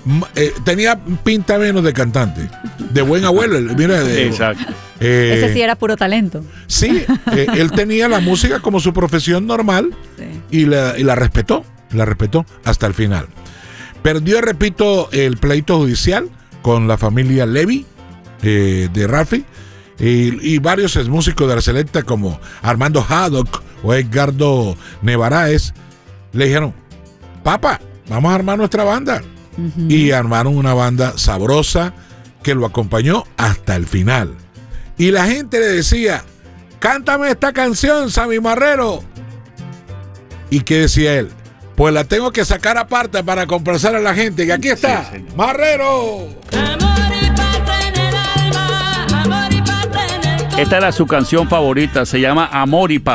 tenía pinta menos de cantante, de buen abuelo. Mira, Exacto. Ese sí era puro talento. Sí, él tenía la música como su profesión normal, sí, y la respetó hasta el final. Perdió, repito, el pleito judicial con la familia Levy de Ralphie y varios músicos de la selecta como Armando Haddock o Edgardo Nevaraes le dijeron: papá, vamos a armar nuestra banda. Y armaron una banda sabrosa que lo acompañó hasta el final. Y la gente le decía: cántame esta canción, Sammy Marrero. ¿Y qué decía él? Pues la tengo que sacar aparte para complacer a la gente. Que aquí está, sí, Marrero. Esta era su canción favorita, se llama Amor y Paz.